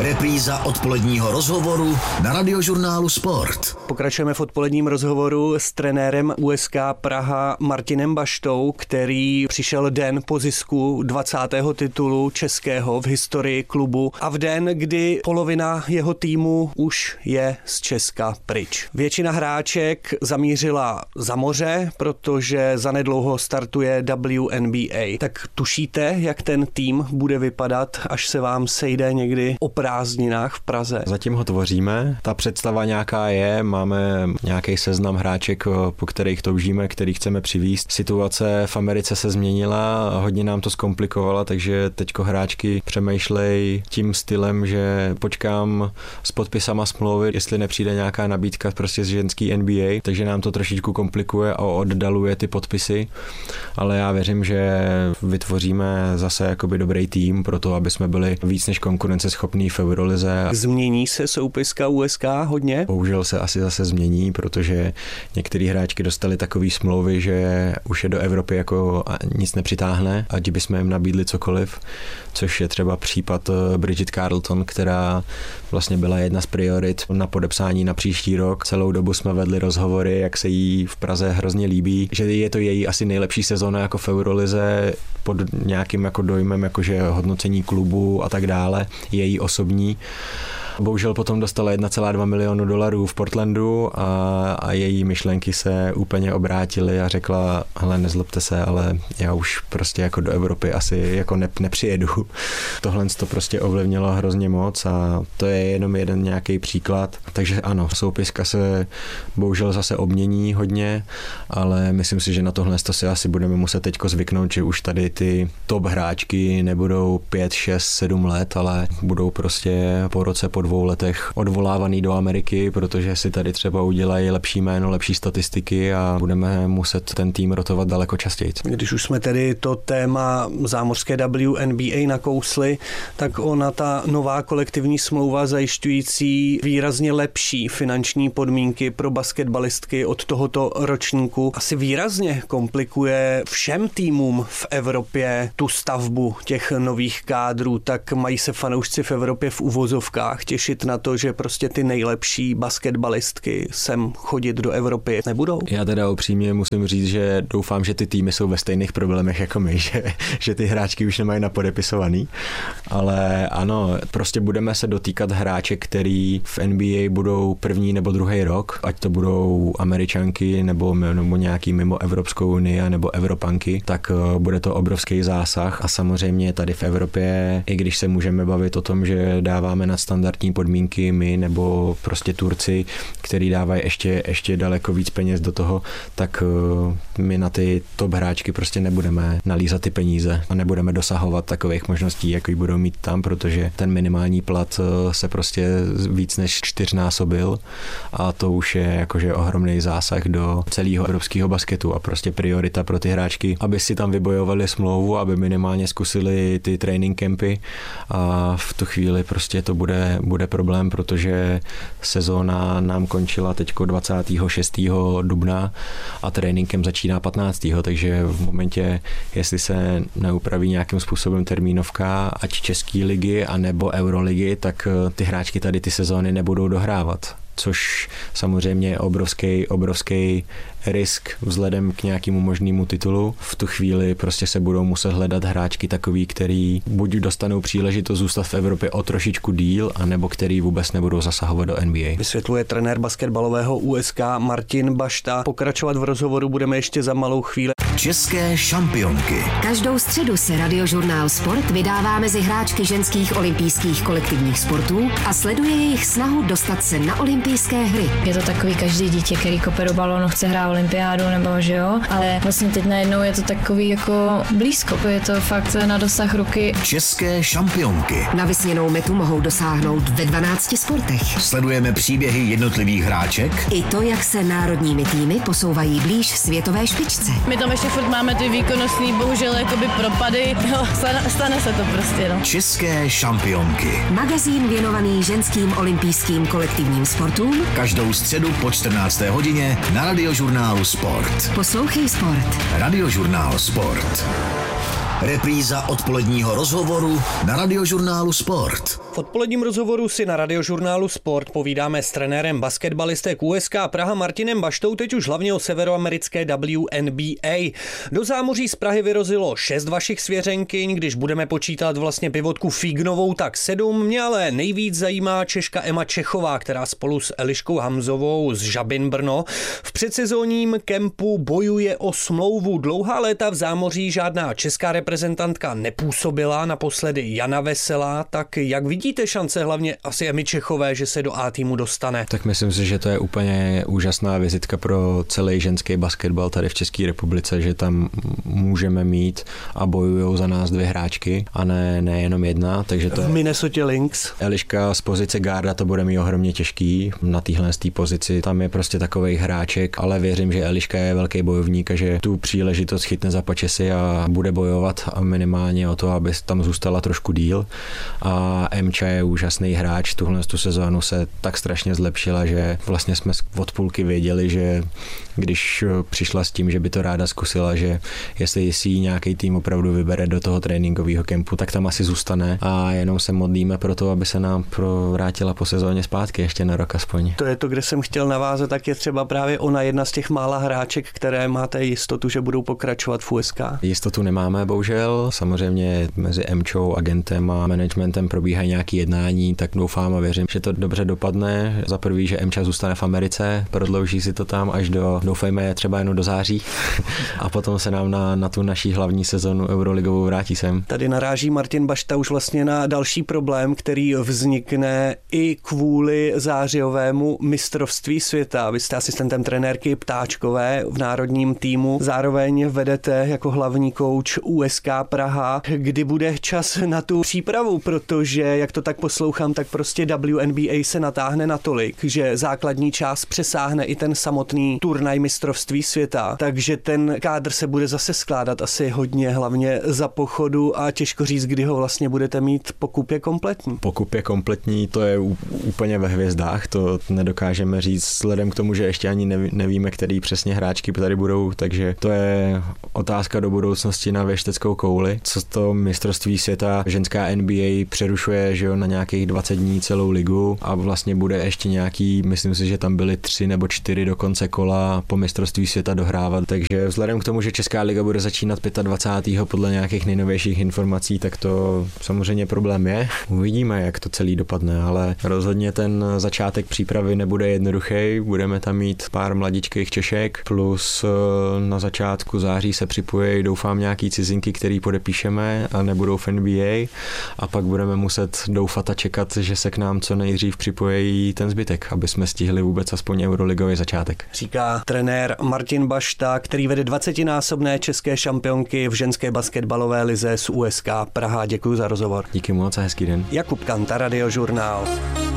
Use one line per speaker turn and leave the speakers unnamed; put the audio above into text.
Repríza odpoledního rozhovoru na Radiožurnálu Sport.
Pokračujeme v odpoledním rozhovoru s trenérem USK Praha Martinem Baštou, který přišel den po zisku 20. titulu českého v historii klubu a v den, kdy polovina jeho týmu už je z Česka pryč. Většina hráček zamířila za moře, protože zanedlouho startuje WNBA. Tak tušíte, jak ten tým bude vypadat, až se vám sejde někdy o prázdninách v Praze?
Zatím ho tvoříme. Ta představa nějaká je, máme nějaký seznam hráček, po kterých toužíme, který chceme přivízt. Situace v Americe se změnila, hodně nám to zkomplikovala, takže teďko hráčky přemýšlej tím stylem, že počkám s podpisama smlouvy, jestli nepřijde nějaká nabídka prostě z ženský NBA, takže nám to trošičku komplikuje a oddaluje ty podpisy, ale já věřím, že vytvoříme zase jakoby dobrý tým pro to, aby jsme byli víc než konkurenceschopní v Eurolize.
Změní se soupiska USK hodně?
Bohužel se asi zase změní, protože některý hráčky dostali takový smlouvy, že už je do Evropy jako nic nepřitáhne, ať bychom jim nabídli cokoliv, což je třeba případ Bridget Carleton, která vlastně byla jedna z priorit na podepsání na příští rok. Celou dobu jsme vedli rozhovory, jak se jí v Praze hrozně líbí, že je to její asi nejlepší sezóna jako v Eurolize pod nějakým jako dojmem, jakože hodnocení klubu a tak dále, její osobní. Bohužel potom dostala $1,2 milionu v Portlandu a její myšlenky se úplně obrátily a řekla, hele, nezlobte se, ale já už prostě jako do Evropy asi jako nepřijedu. Tohle to prostě ovlivnilo hrozně moc a to je jenom jeden nějaký příklad. Takže ano, soupiska se bohužel zase obmění hodně, ale myslím si, že na tohle to si asi budeme muset teďko zvyknout, že už tady ty top hráčky nebudou 5, 6, 7 let, ale budou prostě po roce, po 2 letech odvolávaný do Ameriky, protože si tady třeba udělají lepší jméno, lepší statistiky a budeme muset ten tým rotovat daleko častěji.
Když už jsme tedy to téma zámořské WNBA nakousli, tak ona ta nová kolektivní smlouva zajišťující výrazně lepší finanční podmínky pro basketbalistky od tohoto ročníku asi výrazně komplikuje všem týmům v Evropě tu stavbu těch nových kádrů, tak mají se fanoušci v Evropě v uvozovkách těšit na to, že prostě ty nejlepší basketbalistky sem chodit do Evropy nebudou?
Já teda upřímně musím říct, že doufám, že ty týmy jsou ve stejných problémech jako my, že ty hráčky už nemají napodepisovaný, ale ano, prostě budeme se dotýkat hráček, který v NBA budou první nebo druhý rok, ať to budou Američanky nebo nějaký mimo Evropskou unii nebo Evropanky, tak bude to obrovský zásah a samozřejmě tady v Evropě, i když se můžeme bavit o tom, že dáváme nadstandardní podmínky my nebo prostě Turci, který dávají ještě daleko víc peněz do toho, tak my na ty top hráčky prostě nebudeme nalízat ty peníze a nebudeme dosahovat takových možností, jaký budou mít tam, protože ten minimální plat se prostě víc než 4násobil a to už je jakože ohromný zásah do celého evropského basketu a prostě priorita pro ty hráčky, aby si tam vybojovali smlouvu, aby minimálně zkusili ty training campy a v tu chvíli prostě to bude problém, protože sezóna nám končila teďko 26. dubna a tréninkem začíná 15. Takže v momentě, jestli se neupraví nějakým způsobem termínovka, ať české ligy, anebo Euroligy, tak ty hráčky tady ty sezóny nebudou dohrávat. Což samozřejmě je obrovský risk vzhledem k nějakému možnému titulu. V tu chvíli prostě se budou muset hledat hráčky takový, který buď dostanou příležitost zůstat v Evropě o trošičku díl, anebo který vůbec nebudou zasahovat do NBA.
Vysvětluje trenér basketbalového USK Martin Bašta. Pokračovat v rozhovoru budeme ještě za malou chvíli.
České šampionky.
Každou středu se Radiožurnál Sport vydává mezi hráčky ženských olympijských kolektivních sportů a sleduje jejich snahu dostat se na olympijské hry.
Je to takový každý dítě, který kope do balónu, chce hrát olympiádu nebo že jo, ale vlastně teď najednou je to takový jako blízko, je to fakt na dosah ruky.
České šampionky.
Na vysněnou metu mohou dosáhnout ve 12 sportech.
Sledujeme příběhy jednotlivých hráček
i to, jak se národními týmy posouvají blíž světové špičce.
My tam ještě furt máme ty výkonnostní, bohužel jakoby propady, no, stane se to prostě, no.
České šampionky.
Magazín věnovaný ženským olympijským kolektivním sportům.
Každou středu po 14. hodině na Radiožurnálu Sport.
Poslouchej Sport.
Radiožurnál Sport. Repríza odpoledního rozhovoru na Radiožurnálu Sport.
V odpoledním rozhovoru si na Radiožurnálu Sport povídáme s trenérem basketbalistek USK Praha Martinem Baštou, teď už hlavně o severoamerické WNBA. Do zámoří z Prahy vyrozilo 6 vašich svěřenkyň, když budeme počítat vlastně pivotku Fignovou, tak 7. Mě ale nejvíc zajímá Češka Emma Čechová, která spolu s Eliškou Hamzovou z Žabin Brno v předsezónním kempu bojuje o smlouvu. Dlouhá léta v zámoří žádná česká reprezentantka nepůsobila, naposledy Jana Veselá, tak jak vidíte šance hlavně asi Emy Čechové, že se do A týmu dostane?
Tak myslím si, že to je úplně úžasná vizitka pro celý ženský basketbal tady v České republice, že tam můžeme mít a bojujou za nás 2 hráčky a ne jenom jedna, takže to
v Minnesota Lynx.
Eliška z pozice garda to bude mít ohromně těžký na téhle pozici, tam je prostě takovej hráček, ale věřím, že Eliška je velký bojovník a že tu příležitost chytne za pačesy a bude bojovat a minimálně o to, aby tam zůstala trošku díl. A Emča je úžasný hráč, tu sezónu se tak strašně zlepšila, že vlastně jsme od půlky věděli, že když přišla s tím, že by to ráda zkusila, že jestli si nějaký tým opravdu vybere do toho tréninkového kempu, tak tam asi zůstane a jenom se modlíme pro to, aby se nám vrátila po sezóně zpátky ještě na rok aspoň.
To je to, kde jsem chtěl navázat, tak je třeba právě ona jedna z těch mála hráček, které máte jistotu, že budou pokračovat v USK.
Jistotu nemáme, bohužel. Samozřejmě mezi Emčou, agentem a managementem probíhají nějaké jednání, tak doufám a věřím, že to dobře dopadne. Za prvý, že Emča zůstane v Americe, prodlouží si to tam až doufejme třeba jenom do září a potom se nám na tu naší hlavní sezonu euroligovou vrátí sem.
Tady naráží Martin Bašta už vlastně na další problém, který vznikne i kvůli zářijovému mistrovství světa. Vy jste asistentem trenérky Ptáčkové v národním týmu, zároveň vedete jako hlavní kouč USK Praha. Kdy bude čas na tu přípravu, protože jak to tak poslouchám, tak prostě WNBA se natáhne natolik, že základní část přesáhne i ten samotný turnaj mistrovství světa, takže ten kádr se bude zase skládat asi hodně, hlavně za pochodu a těžko říct, kdy ho vlastně budete mít po kupě kompletní.
Po kupě kompletní to je úplně ve hvězdách, to nedokážeme říct vzhledem k tomu, že ještě ani nevíme, který přesně hráčky tady budou, takže to je otázka do budoucnosti na věšteckou kouli. Co to mistrovství světa ženská NBA přerušuje, že jo, na nějakých 20 dní celou ligu a vlastně bude ještě nějaký, myslím si, že tam byly 3 nebo 4 do konce kola po mistrovství světa dohrávat, takže vzhledem k tomu, že česká liga bude začínat 25. podle nějakých nejnovějších informací, tak to samozřejmě problém je. Uvidíme, jak to celý dopadne, ale rozhodně ten začátek přípravy nebude jednoduchý, budeme tam mít pár mladičkých Češek, plus na začátku září se připojí, doufám, nějaký cizinky, který podepíšeme a nebudou v NBA a pak budeme muset doufat a čekat, že se k nám co nejdřív připojí ten zbytek, aby jsme stihli vůbec aspoň euroligový začátek.
Říká trenér Martin Bašta, který vede 20násobné české šampionky v ženské basketbalové lize z USK Praha. Děkuji za rozhovor.
Díky moc a hezký den.
Jakub Kanta, Radiožurnál.